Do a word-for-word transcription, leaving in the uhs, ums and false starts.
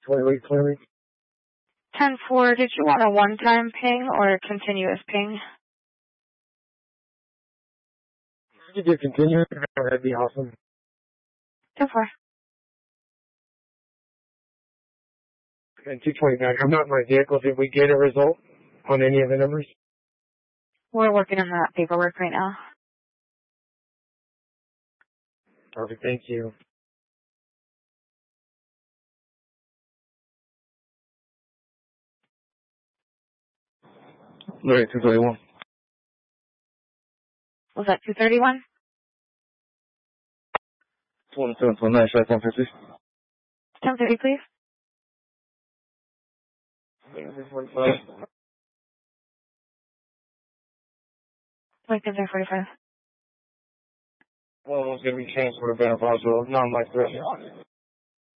twenty week, twenty week. ten four, did you want a one-time ping or a continuous ping? If you could continue, that'd be awesome. ten four. And two twenty-nine, I'm not in my vehicle. Did we get a result on any of the numbers? We're working on that paperwork right now. Perfect, thank you. Larry, two thirty-one. Was that two thirty-one? twenty-seven twenty-nine, should I ten fifty? ten thirty, please. twenty-seven forty-five. One of them's going to be transferred to Banner Boswell, non-life threat.